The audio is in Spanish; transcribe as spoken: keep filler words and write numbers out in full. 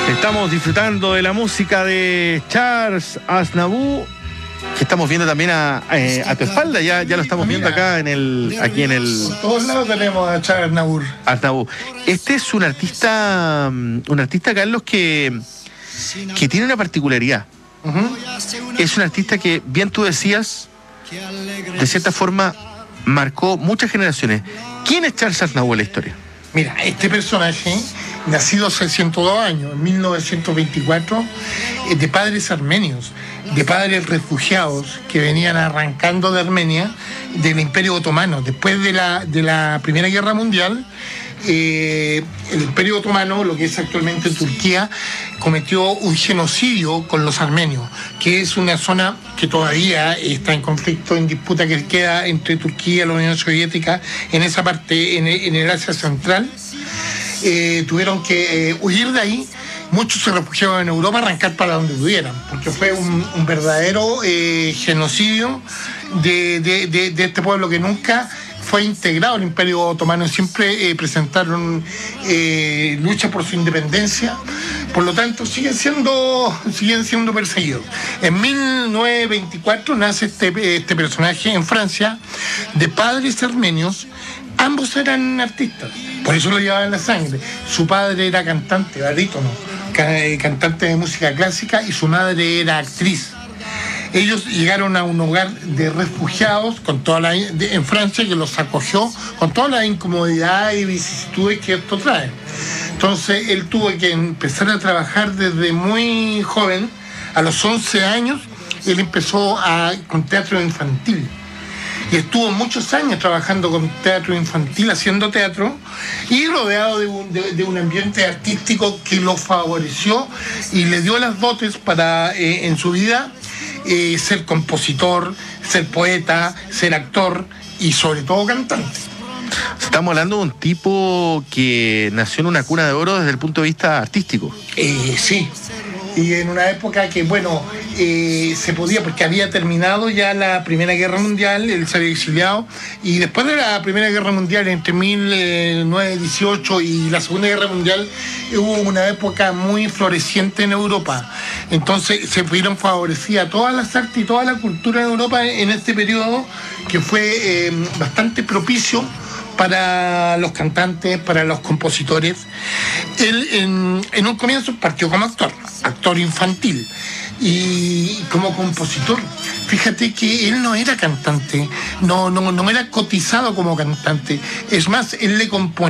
Estamos disfrutando de la música de Charles Aznavour, que estamos viendo también a, a, a tu espalda, ya, ya lo estamos viendo acá en el, aquí en el... Por todos lados tenemos a Charles Aznavour. Aznavour. Este es un artista, un artista, Carlos, que, que tiene una particularidad. Uh-huh. Es un artista que, bien tú decías, de cierta forma marcó muchas generaciones. ¿Quién es Charles Aznavour en la historia? Mira, este personaje, nacido hace ciento dos años, en mil novecientos veinticuatro, de padres armenios, de padres refugiados que venían arrancando de Armenia, del Imperio Otomano. Después de la, de la Primera Guerra Mundial, eh, el Imperio Otomano, lo que es actualmente Turquía, cometió un genocidio con los armenios, que es una zona que todavía está en conflicto, en disputa que queda entre Turquía y la Unión Soviética, en esa parte, en el, en el Asia Central. Eh, tuvieron que eh, huir de ahí. Muchos se refugiaban en Europa, arrancar para donde pudieran, porque fue un, un verdadero eh, genocidio de, de, de, de este pueblo que nunca fue integrado al Imperio Otomano. Siempre eh, presentaron eh, lucha por su independencia, por lo tanto siguen siendo, siguen siendo perseguidos. En mil novecientos veinticuatro nace este, este personaje en Francia, de padres armenios. Ambos eran artistas, por eso lo llevaban en la sangre. Su padre era cantante, barítono, cantante de música clásica, y su madre era actriz. Ellos llegaron a un hogar de refugiados con toda la, de, en Francia, que los acogió con toda la incomodidad y vicisitudes que esto trae. Entonces él tuvo que empezar a trabajar desde muy joven. A los once años él empezó a, con teatro infantil. Y estuvo muchos años trabajando con teatro infantil, haciendo teatro, y rodeado de un, de, de un ambiente artístico que lo favoreció y le dio las dotes para, eh, en su vida, eh, ser compositor, ser poeta, ser actor y sobre todo cantante. Estamos hablando de un tipo que nació en una cuna de oro desde el punto de vista artístico. Eh, sí. Y en una época que, bueno, eh, se podía, porque había terminado ya la Primera Guerra Mundial, él se había exiliado, y después de la Primera Guerra Mundial, entre mil novecientos dieciocho y la Segunda Guerra Mundial, hubo una época muy floreciente en Europa. Entonces se fueron favorecidas todas las artes y toda la cultura de Europa en este periodo, que fue eh, bastante propicio para los cantantes, para los compositores. Él en, en un comienzo partió como actor, actor infantil, y como compositor. Fíjate que él no era cantante, no, no, no era cotizado como cantante. Es más, él le componía